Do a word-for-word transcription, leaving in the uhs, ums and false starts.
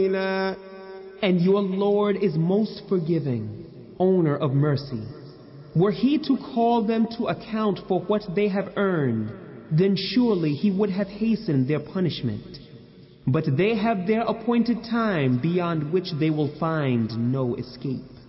And your Lord is most forgiving, owner of mercy. Were he to call them to account for what they have earned, then surely he would have hastened their punishment. But they have their appointed time beyond which they will find no escape.